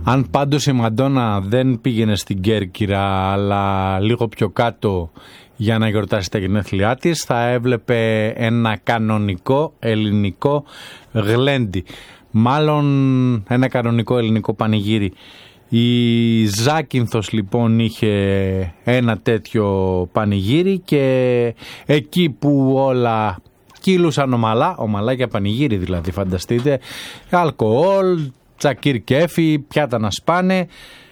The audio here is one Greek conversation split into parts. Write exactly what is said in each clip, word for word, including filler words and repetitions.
Αν πάντως η Μαντόνα δεν πήγαινε στην Κέρκυρα αλλά λίγο πιο κάτω για να γιορτάσει τα γενέθλιά της, θα έβλεπε ένα κανονικό ελληνικό γλέντι. Μάλλον ένα κανονικό ελληνικό πανηγύρι. Η Ζάκυνθος λοιπόν είχε ένα τέτοιο πανηγύρι και εκεί που όλα κύλουσαν ομαλά, ομαλά για πανηγύρι δηλαδή, φανταστείτε, αλκοόλ, τσακίρ κέφι, πιάτα να σπάνε,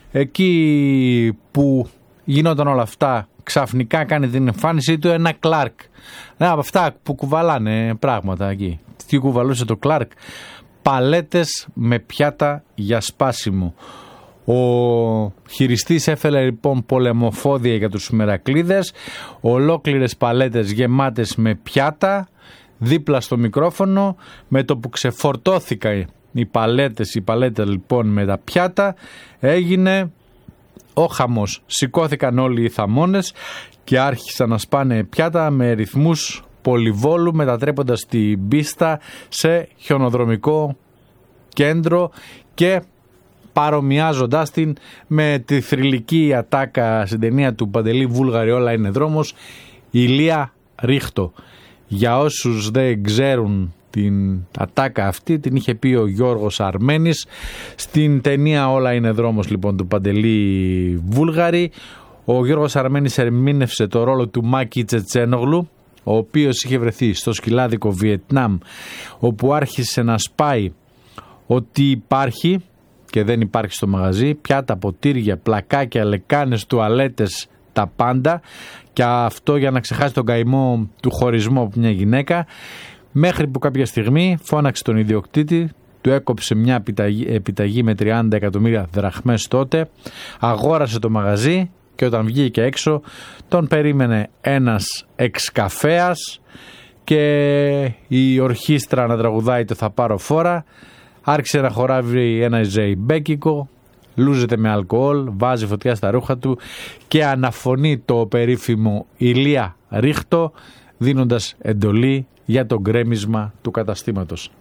εκεί που γινόταν όλα αυτά ξαφνικά κάνει την εμφάνισή του ένα Κλάρκ. Από αυτά που κουβαλάνε πράγματα εκεί. Τι κουβαλούσε το Κλάρκ? Παλέτες με πιάτα για σπάσιμο. Ο χειριστής έφερε λοιπόν πολεμοφόδια για τους Μερακλείδες, ολόκληρες παλέτες γεμάτες με πιάτα δίπλα στο μικρόφωνο. Με το που ξεφορτώθηκα οι παλέτες, οι παλέτες λοιπόν με τα πιάτα, έγινε ο χαμός. Σηκώθηκαν όλοι οι θαμώνες και άρχισαν να σπάνε πιάτα με ρυθμούς πολυβόλου, μετατρέποντας την πίστα σε χιονοδρομικό κέντρο και παρομοιάζοντάς την με τη θρυλική ατάκα στην ταινία του Παντελή Βούλγαρη «Όλα είναι δρόμος», Ηλία Ρίχτο. Για όσους δεν ξέρουν την ατάκα αυτή, την είχε πει ο Γιώργος Αρμένης στην ταινία «Όλα είναι δρόμος» λοιπόν του Παντελή Βούλγαρη. Ο Γιώργος Αρμένης ερμήνευσε το ρόλο του Μάκη Τσετσένογλου, ο οποίος είχε βρεθεί στο σκυλάδικο Βιετνάμ, όπου άρχισε να σπάει ότι υπάρχει και δεν υπάρχει στο μαγαζί, πιάτα, ποτήρια, πλακάκια, λεκάνες, τουαλέτες, τα πάντα, και αυτό για να ξεχάσει τον καημό του χωρισμού από μια γυναίκα, μέχρι που κάποια στιγμή φώναξε τον ιδιοκτήτη, του έκοψε μια επιταγή, επιταγή με τριάντα εκατομμύρια δραχμές τότε, αγόρασε το μαγαζί και όταν βγήκε έξω τον περίμενε ένας εξκαφέας και η ορχήστρα να τραγουδάει το «Θα πάρω φόρα». Άρχισε να χοράβει ένα ζεϊμπέκικο, λούζεται με αλκοόλ, βάζει φωτιά στα ρούχα του και αναφωνεί το περίφημο Ηλία Ρίχτο, δίνοντας εντολή για το γκρέμισμα του καταστήματος.